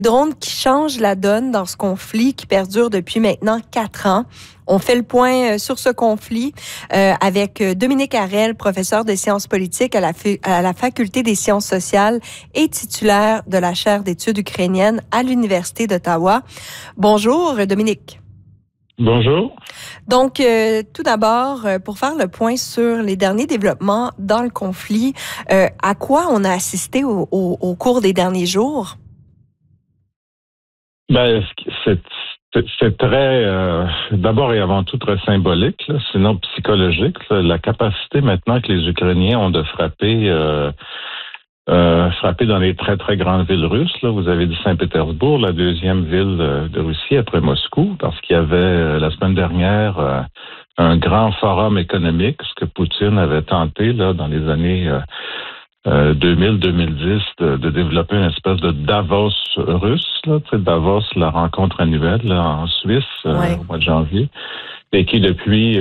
Drone qui change la donne dans ce conflit qui perdure depuis maintenant 4 ans. On fait le point sur ce conflit avec Dominique Harel, professeur de sciences politiques à la Faculté des sciences sociales et titulaire de la chaire d'études ukrainiennes à l'Université d'Ottawa. Bonjour, Dominique. Bonjour. Donc, tout d'abord, pour faire le point sur les derniers développements dans le conflit, à quoi on a assisté au cours des derniers jours? Ben, c'est très, d'abord et avant tout, très symbolique, là, sinon psychologique. Là, la capacité maintenant que les Ukrainiens ont de frapper dans les très, très grandes villes russes. Là, vous avez dit Saint-Pétersbourg, la deuxième ville de Russie après Moscou, parce qu'il y avait la semaine dernière un grand forum économique, ce que Poutine avait tenté là dans les années 2000-2010 de développer une espèce de Davos russe, là, Davos, la rencontre annuelle là, en Suisse au mois de janvier, et qui depuis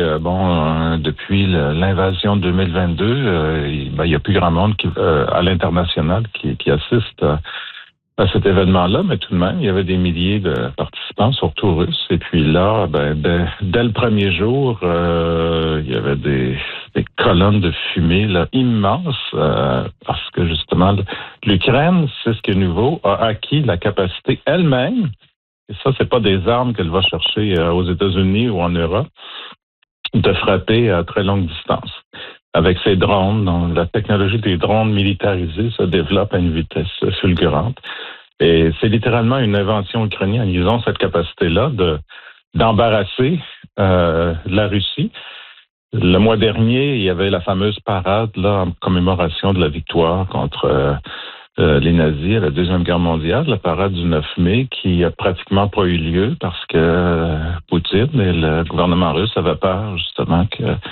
l'invasion de 2022, il y a plus grand monde à l'international qui assiste à cet événement-là, mais tout de même, il y avait des milliers de participants, surtout russes. Et puis là, dès le premier jour, il y avait des colonnes de fumée là, immenses, parce que justement, l'Ukraine, c'est ce qui est nouveau, a acquis la capacité elle-même, et ça, c'est pas des armes qu'elle va chercher aux États-Unis ou en Europe, de frapper à très longue distance. Avec ces drones, donc, la technologie des drones militarisés se développe à une vitesse fulgurante. Et c'est littéralement une invention ukrainienne. Ils ont cette capacité-là d'embarrasser la Russie. Le mois dernier, il y avait la fameuse parade là, en commémoration de la victoire contre les nazis à la Deuxième Guerre mondiale, la parade du 9 mai, qui a pratiquement pas eu lieu parce que Poutine et le gouvernement russe avaient peur justement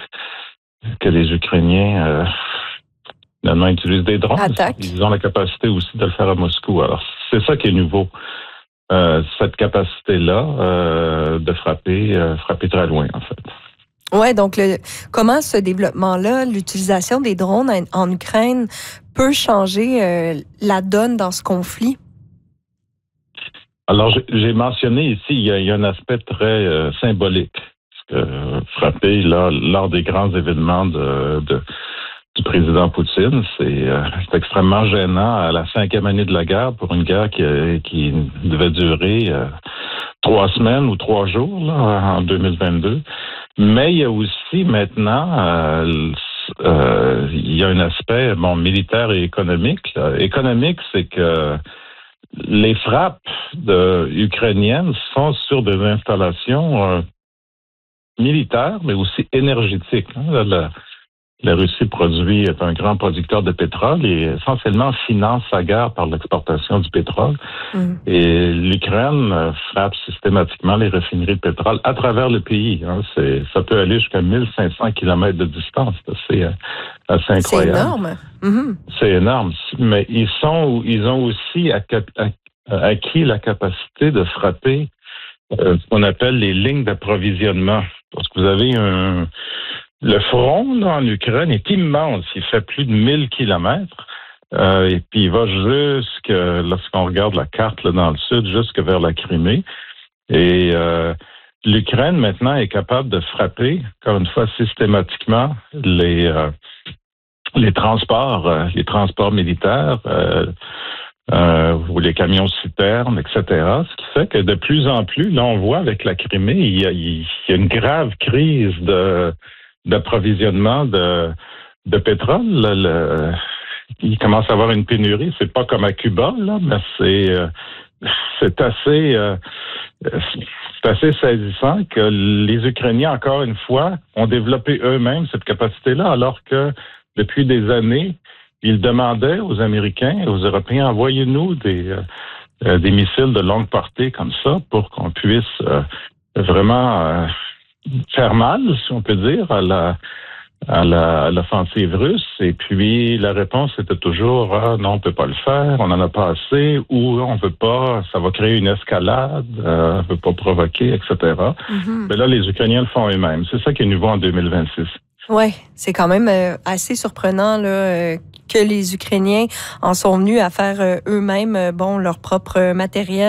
que les Ukrainiens finalement utilisent des drones. Attaque. Ils ont la capacité aussi de le faire à Moscou. Alors, c'est ça qui est nouveau. Cette capacité-là de frapper très loin, en fait. Ouais, donc comment ce développement-là, l'utilisation des drones en Ukraine peut changer la donne dans ce conflit? Alors, j'ai mentionné ici, il y a un aspect très symbolique. Parce que frapper là, lors des grands événements du président Poutine, c'est extrêmement gênant à la 5e année de la guerre pour une guerre qui devait durer 3 semaines ou 3 jours là, en 2022. Mais il y a aussi maintenant il y a un aspect militaire et économique. Là. Économique, c'est que les frappes ukrainiennes sont sur des installations militaires, mais aussi énergétiques. Hein. La Russie est un grand producteur de pétrole et essentiellement finance sa guerre par l'exportation du pétrole. Et l'Ukraine frappe systématiquement les raffineries de pétrole à travers le pays. Hein. Ça peut aller jusqu'à 1500 kilomètres de distance. C'est assez incroyable. C'est énorme. Mm-hmm. C'est énorme. Mais ils ont aussi acquis la capacité de frapper ce qu'on appelle les lignes d'approvisionnement. Parce que vous avez le front là, en Ukraine est immense. Il fait plus de 1000 kilomètres. Et puis il va lorsqu'on regarde la carte là, dans le sud, jusque vers la Crimée. Et l'Ukraine maintenant est capable de frapper, encore une fois, systématiquement les transports militaires ou les camions citernes, etc. Ce qui fait que de plus en plus, là, on voit avec la Crimée, il y a une grave crise d'approvisionnement de pétrole. Là, il commence à avoir une pénurie. C'est pas comme à Cuba, là, mais c'est assez saisissant que les Ukrainiens, encore une fois, ont développé eux-mêmes cette capacité-là, alors que depuis des années, ils demandaient aux Américains et aux Européens, envoyez-nous des missiles de longue portée comme ça pour qu'on puisse vraiment faire mal, si on peut dire, à l'offensive russe. Et puis, la réponse était toujours, non, on peut pas le faire, on n'en a pas assez, ou on peut pas, ça va créer une escalade, on peut pas provoquer, etc. Mm-hmm. Mais là, les Ukrainiens le font eux-mêmes. C'est ça qui est nouveau en 2026. Oui, c'est quand même assez surprenant là, que les Ukrainiens en sont venus à faire eux-mêmes leur propre matériel.